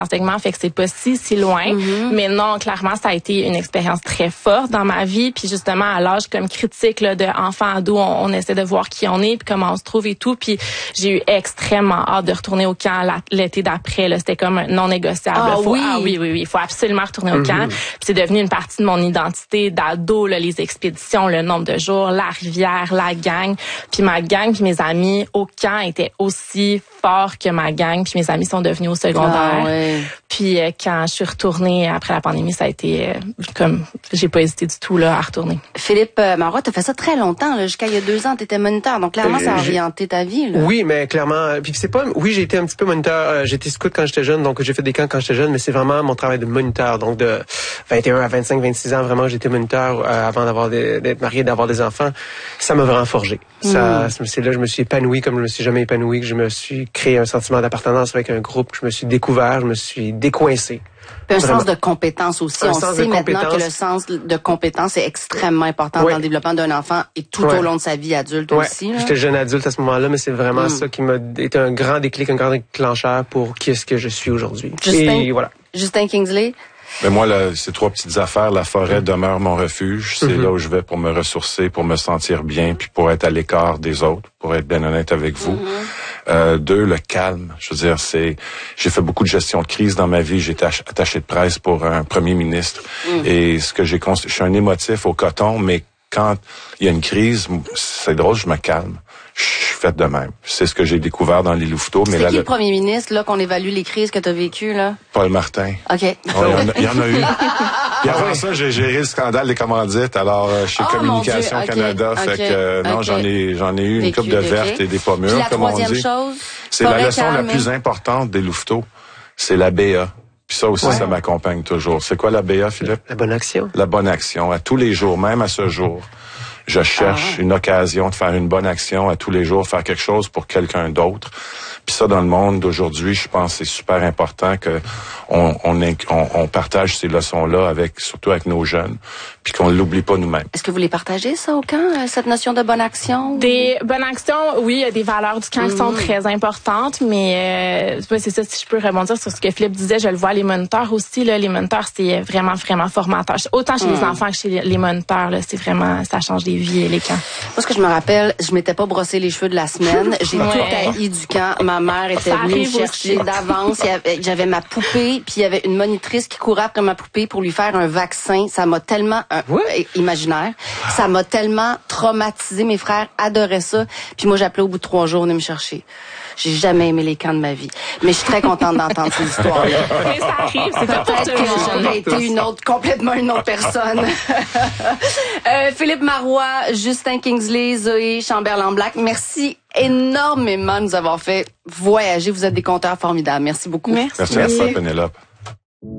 enseignement, fait que c'est pas si loin. Mais non, clairement, ça a été une expérience très forte dans ma vie. Puis justement, à l'âge comme critique là, de enfant ado, on essaie de voir qui on est, puis comment on se trouve et tout. Puis j'ai eu extrêmement hâte de retourner au camp l'été d'après. Là, c'était comme non négociable. Oui, il faut absolument retourner au camp. Puis c'est devenu une partie de mon identité d'ado, là, les expéditions, le nombre de jours, la rivière, la gang. Puis ma gang, puis mes amis au camp étaient aussi forts que ma gang. Puis mes amis sont devenus au secondaire. Puis quand je suis retournée après la pandémie, ça a été comme j'ai pas hésité du tout là à retourner. Philippe Marois, t'as fait ça très longtemps, là, jusqu'à il y a 2 ans, t'étais moniteur, donc clairement ça a orienté ta vie. Là. Oui, mais clairement, puis c'est pas, oui, j'ai été un petit peu moniteur, j'étais scout quand j'étais jeune, donc j'ai fait des camps quand j'étais jeune, mais c'est vraiment mon travail de moniteur, donc de 21 à 25, 26 ans, vraiment j'étais moniteur avant d'être marié, d'avoir des enfants. Ça m'a vraiment forgé. Ça, c'est là que je me suis épanoui comme je me suis jamais épanoui, que je me suis créé un sentiment d'appartenance avec un groupe, que je me suis découvert, je me suis décoincé. Puis un sens de compétence aussi. On sait maintenant que le sens de compétence est extrêmement important dans le développement d'un enfant et tout au long de sa vie adulte aussi. J'étais jeune adulte à ce moment-là, mais c'est vraiment ça qui m'a été un grand déclic, un grand déclencheur pour qui est-ce que je suis aujourd'hui. Et voilà. Justin Kingsley? Mais moi, là, ces 3 petites affaires, la forêt demeure mon refuge. C'est là où je vais pour me ressourcer, pour me sentir bien, puis pour être à l'écart des autres, pour être bien honnête avec vous. 2, le calme. Je veux dire, j'ai fait beaucoup de gestion de crise dans ma vie. J'étais attaché de presse pour un premier ministre. Et je suis un émotif au coton, mais quand il y a une crise, c'est drôle, je me calme. Je suis fait de même. C'est ce que j'ai découvert dans les louveteaux. C'est qui le premier ministre, là, qu'on évalue les crises que tu as vécues, là? Paul Martin. OK. Il y en a eu. Puis avant ça, j'ai géré le scandale des commandites, alors chez Communication Canada. Fait que non, j'en ai eu une coupe de vertes et des pas mûres, comme on dit. Chose, c'est la leçon la plus importante des louveteaux. C'est la BA. Puis ça aussi, ça m'accompagne toujours. C'est quoi la BA, Philippe? La bonne action. La bonne action. À tous les jours, même à ce jour. Je cherche une occasion de faire une bonne action à tous les jours, faire quelque chose pour quelqu'un d'autre. Puis ça, dans le monde d'aujourd'hui, je pense que c'est super important que on partage ces leçons-là surtout avec nos jeunes, puis qu'on l'oublie pas nous-mêmes. Est-ce que vous les partagez, ça, au camp, cette notion de bonne action? Des bonnes actions, oui, il y a des valeurs du camp qui sont très importantes, mais c'est ça, si je peux rebondir sur ce que Philippe disait, je le vois, les moniteurs aussi, là, les moniteurs, c'est vraiment, vraiment formateur. Autant chez les enfants que chez les moniteurs, là, c'est vraiment, ça change des vies, les camps. Moi, ce que je me rappelle, je m'étais pas brossé les cheveux de la semaine. J'ai tout haï du camp. Ma mère était venue me chercher d'avance. J'avais ma poupée, puis il y avait une monitrice qui courait après ma poupée pour lui faire un vaccin. Ça m'a tellement imaginaire. Ça m'a tellement traumatisé. Mes frères adoraient ça. Puis moi, j'appelais au bout de 3 jours, venez me chercher. J'ai jamais aimé les camps de ma vie. Mais je suis très contente d'entendre ces histoires-là. Mais ça arrive, c'est pas peut-être que j'aurais été complètement une autre personne. Philippe Marois, Justin Kingsley, Zoé Chamberlain-Black, merci énormément de nous avoir fait voyager. Vous êtes des conteurs formidables. Merci beaucoup. Merci. Merci à toi, Pénélope.